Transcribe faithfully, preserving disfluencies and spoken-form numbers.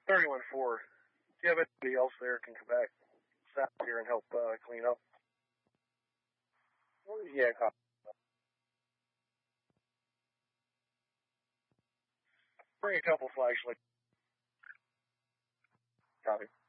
thirty-one four. Do you have anybody else there can come back south here and help uh, clean up? Yeah, copy. Bring a couple flashlights. Copy.